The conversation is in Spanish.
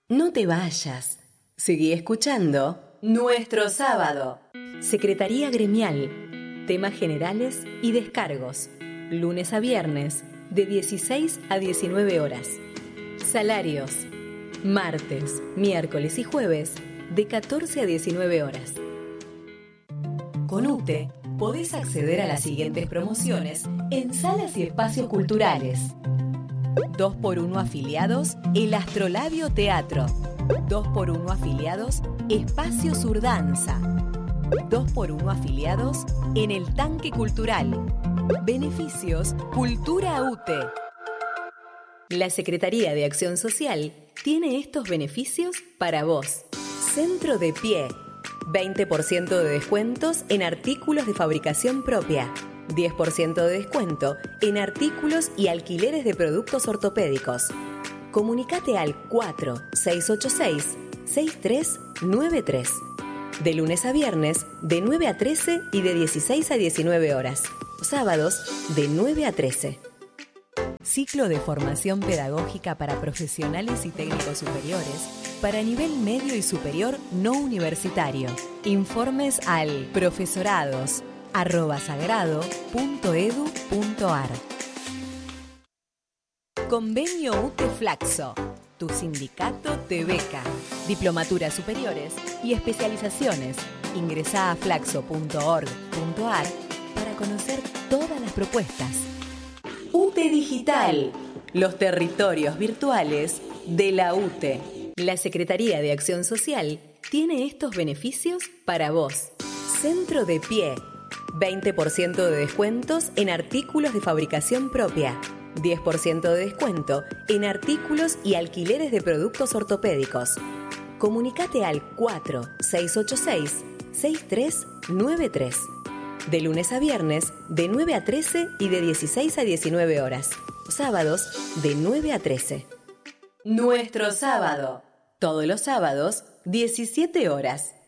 No te vayas. Seguí escuchando Nuestro Sábado. Secretaría Gremial. Temas generales y descargos. Lunes a viernes, de 16 a 19 horas. Salarios. Martes, miércoles y jueves, de 14 a 19 horas. Con UTE podés acceder a las siguientes promociones en salas y espacios culturales. 2x1 afiliados, el Astrolabio Teatro. 2x1 afiliados, Espacio Surdanza. 2x1 afiliados en el Tanque Cultural. Beneficios Cultura UTE. La Secretaría de Acción Social tiene estos beneficios para vos. Centro de Pie. 20% de descuentos en artículos de fabricación propia. 10% de descuento en artículos y alquileres de productos ortopédicos. Comunicate al 4686-6393. De lunes a viernes, de 9 a 13 y de 16 a 19 horas. Sábados, de 9 a 13. Ciclo de formación pedagógica para profesionales y técnicos superiores para nivel medio y superior no universitario. Informes al profesorados@sagrado.edu.ar. Convenio UTE Flaxo. Tu sindicato te beca. Diplomaturas superiores y especializaciones. Ingresá a flaxo.org.ar para conocer todas las propuestas. UTE Digital. Los territorios virtuales de la UTE. La Secretaría de Acción Social tiene estos beneficios para vos. Centro de Pie. 20% de descuentos en artículos de fabricación propia. 10% de descuento en artículos y alquileres de productos ortopédicos. Comunicate al 4686-6393. De lunes a viernes, de 9 a 13 y de 16 a 19 horas. Sábados, de 9 a 13. Nuestro Sábado. Todos los sábados, 17 horas.